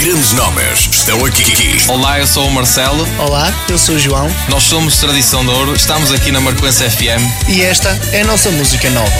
grandes nomes estão aqui. Olá, eu sou o Marcelo. Olá, eu sou o João. Nós somos Tradição de Ouro, estamos aqui na Marquense FM. E esta é a nossa música nova.